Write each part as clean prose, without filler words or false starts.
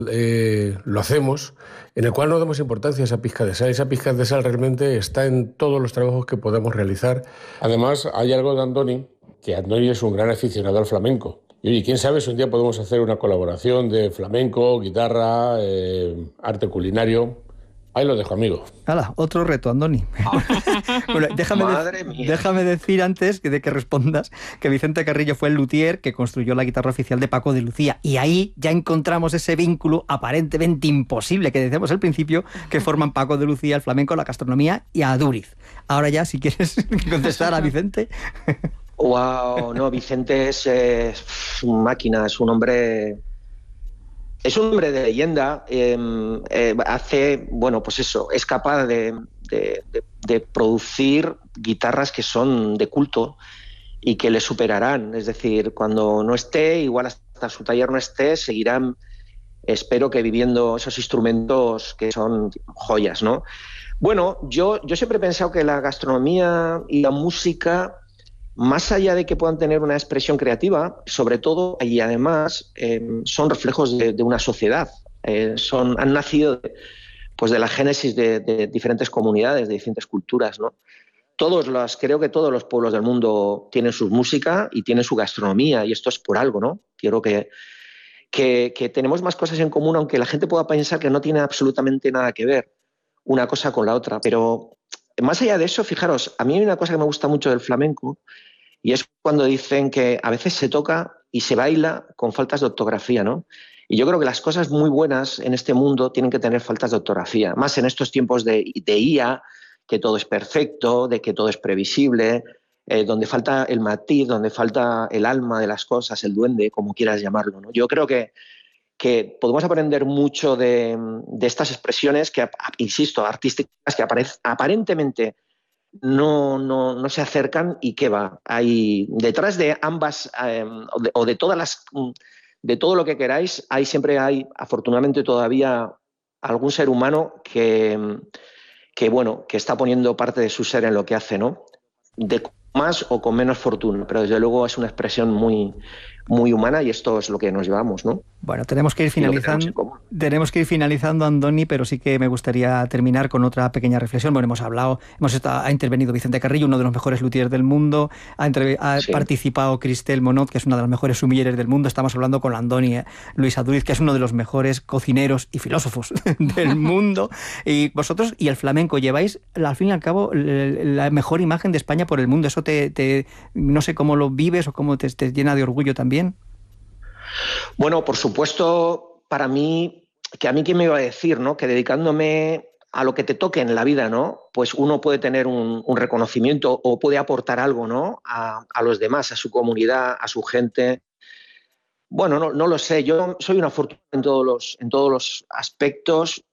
lo hacemos, en el cual no damos importancia a esa pizca de sal. Esa pizca de sal realmente está en todos los trabajos que podemos realizar. Además, hay algo de Andoni, que Andoni es un gran aficionado al flamenco. Y oye, quién sabe si un día podemos hacer una colaboración de flamenco, guitarra, arte culinario. Ahí lo dejo, amigo. ¡Hala! Otro reto, Andoni. Bueno, déjame decir antes de que respondas que Vicente Carrillo fue el luthier que construyó la guitarra oficial de Paco de Lucía. Y ahí ya encontramos ese vínculo aparentemente imposible que decíamos al principio, que forman Paco de Lucía, el flamenco, la gastronomía y Adúriz. Ahora ya, si quieres contestar a Vicente. ¡Wow! No, Vicente es una máquina, es un hombre... Es un hombre de leyenda, pues eso, es capaz de producir guitarras que son de culto y que le superarán. Es decir, cuando no esté, igual hasta su taller no esté, seguirán, espero que viviendo esos instrumentos que son joyas, ¿no? Bueno, yo siempre he pensado que la gastronomía y la música, más allá de que puedan tener una expresión creativa, sobre todo y además son reflejos de una sociedad. Han nacido de la génesis de diferentes comunidades, de diferentes culturas, ¿no? Creo que todos los pueblos del mundo tienen su música y tienen su gastronomía, y esto es por algo, ¿no? Creo que tenemos más cosas en común, aunque la gente pueda pensar que no tiene absolutamente nada que ver una cosa con la otra. Pero más allá de eso, fijaros, a mí hay una cosa que me gusta mucho del flamenco, y es cuando dicen que a veces se toca y se baila con faltas de ortografía, ¿no? Y yo creo que las cosas muy buenas en este mundo tienen que tener faltas de ortografía, más en estos tiempos de IA, que todo es perfecto, de que todo es previsible, donde falta el matiz, donde falta el alma de las cosas, el duende, como quieras llamarlo, ¿no? Yo creo que podemos aprender mucho de estas expresiones que, insisto, artísticas, que aparentemente no se acercan, y qué va. Hay detrás de ambas o de todas de todo lo que queráis, siempre hay, afortunadamente todavía, algún ser humano que está poniendo parte de su ser en lo que hace, ¿no? De más o con menos fortuna, pero desde luego es una expresión muy, muy humana, y esto es lo que nos llevamos, ¿no? Bueno, tenemos que ir finalizando, Andoni, pero sí que me gustaría terminar con otra pequeña reflexión. Bueno, ha intervenido Vicente Carrillo, uno de los mejores luthiers del mundo, ha participado Cristel Monod, que es una de las mejores sumilleres del mundo. Estamos hablando con Andoni Luis Adúriz, que es uno de los mejores cocineros y filósofos del mundo. Y vosotros y el flamenco lleváis, al fin y al cabo, la mejor imagen de España por el mundo. Eso no sé cómo lo vives o cómo te llena de orgullo también. Bueno, por supuesto, para mí, ¿quién me iba a decir, ¿no? Que dedicándome a lo que te toque en la vida, ¿no? Pues uno puede tener un reconocimiento o puede aportar algo, ¿no? A los demás, a su comunidad, a su gente. Bueno, no lo sé. Yo soy una fortuna en todos los aspectos.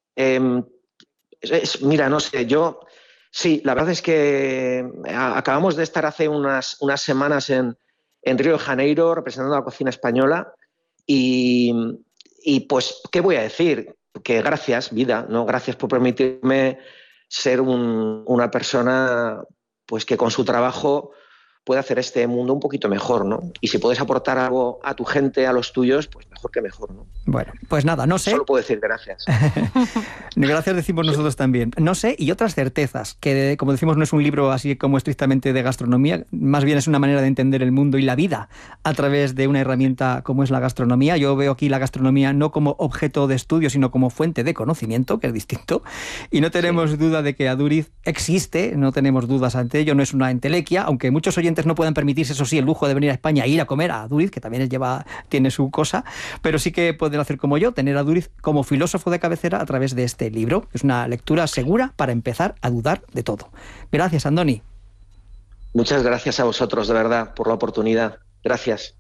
Mira, no sé, sí, la verdad es que acabamos de estar hace unas semanas en Río de Janeiro representando a la cocina española, y pues, ¿qué voy a decir? Que gracias, vida, ¿no? Gracias por permitirme ser una persona, pues, que con su trabajo puede hacer este mundo un poquito mejor, ¿no? Y si puedes aportar algo a tu gente, a los tuyos, pues mejor que mejor, ¿no? Bueno, pues nada, no sé. Solo puedo decir gracias. Gracias decimos nosotros también. No sé, y otras certezas, que como decimos no es un libro así como estrictamente de gastronomía, más bien es una manera de entender el mundo y la vida a través de una herramienta como es la gastronomía. Yo veo aquí la gastronomía no como objeto de estudio, sino como fuente de conocimiento, que es distinto, y no tenemos duda de que Adúriz existe, no tenemos dudas ante ello, no es una entelequia, aunque muchos oyentes no puedan permitirse, eso sí, el lujo de venir a España e ir a comer a Adúriz, que también tiene su cosa, pero sí que pueden hacer como yo, tener a Adúriz como filósofo de cabecera a través de este libro. Es una lectura segura para empezar a dudar de todo. Gracias, Andoni. Muchas gracias a vosotros, de verdad, por la oportunidad. Gracias.